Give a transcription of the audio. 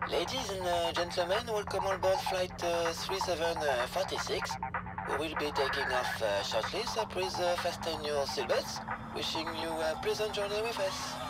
Ladies and gentlemen, welcome on board flight 3746. We will be taking off shortly, so please fasten your seatbelts. Wishing you a pleasant journey with us.